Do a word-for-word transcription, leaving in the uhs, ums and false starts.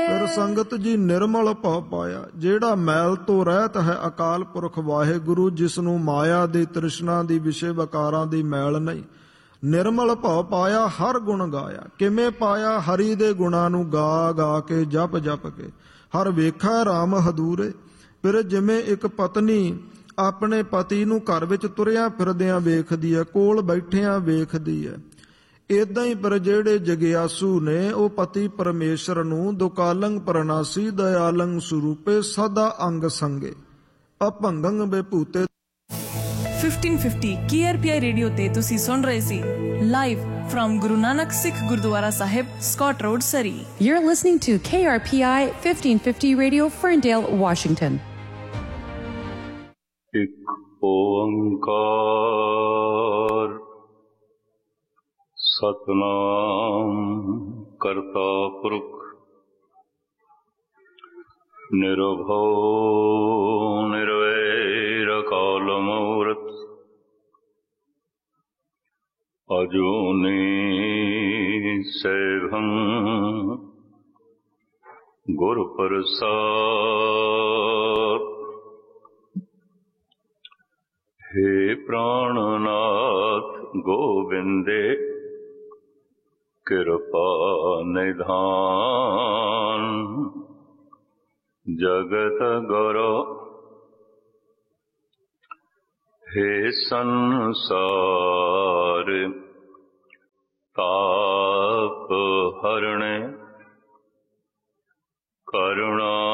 ਫਿਰ ਸੰਗਤ ਜੀ ਨਿਰਮਲ ਭਉ ਪਾਇਆ, ਜਿਹੜਾ ਮੈਲ ਤੋਂ ਰਹਿਤ ਹੈ ਅਕਾਲ ਪੁਰਖ ਵਾਹਿਗੁਰੂ, ਜਿਸ ਨੂੰ ਮਾਇਆ ਦੀ ਤ੍ਰਿਸ਼ਨਾ ਦੀ ਵਿਸ਼ੇ ਵਕਾਰਾਂ ਦੀ ਮੈਲ ਨਹੀਂ। ਨਿਰਮਲ ਭਉ ਪਾਇਆ ਹਰ ਗੁਣ ਗਾਇਆ, ਕਿਵੇਂ ਪਾਇਆ? ਹਰੀ ਦੇ ਗੁਣਾਂ ਨੂੰ ਗਾ ਗਾ ਕੇ ਜਪ ਜਪ ਕੇ। ਹਰ ਵੇਖਾ ਰਾਮ ਹਦੂਰੇ, ਫਿਰ ਜਿਵੇਂ ਇੱਕ ਪਤਨੀ ਆਪਣੇ ਪਤੀ ਨੂੰ ਘਰ ਵਿੱਚ ਤੁਰਿਆ ਫਿਰਦਿਆਂ ਵੇਖਦੀ ਹੈ, ਕੋਲ ਬੈਠਿਆਂ ਵੇਖਦੀ ਹੈ, ਏਦਾਂ ਹੀ ਪਰ ਜਿਹੜੇ ਜਗਿਆਸੂ ਨੇ ਉਹ ਪਤੀ ਪਰਮੇਸ਼ਰ ਨੂੰ ਦੁਕਾਲੰਗ ਪ੍ਰਨਾਸੀ ਦਇਆਲੰਗ ਸਰੂਪੇ ਸਦਾ ਅੰਗ ਸੰਗੇ ਅਭੰਗੰਗ ਬੇਭੂਤੇ। Fifteen fifty K R P ਆਈ ਰੇਡੀਓ ਤੇ ਤੁਸੀਂ ਸੁਣ ਰਹੇ ਸੀ live from Guru Nanak Sikh Gurdwara Sahib, Scott Road, Surrey. You're listening to K R P I fifteen fifty Radio, Ferndale, Washington. ਇੱਕ ਓੰਕਾਰ ਸਤਨਾਮ ਕਰਤਾ ਪੁਰਖ ਨਿਰਭਉ ਨਿਰਵੈਰ ਅਕਾਲ ਮੂਰਤ ਅਜੂਨੀ ਸੈਭੰ ਗੁਰ ਪ੍ਰਸਾਦ। हे प्राणनाथ गोविंदे कृपा निधान, जगत गुरु हे संसार ताप हरणे, करुणा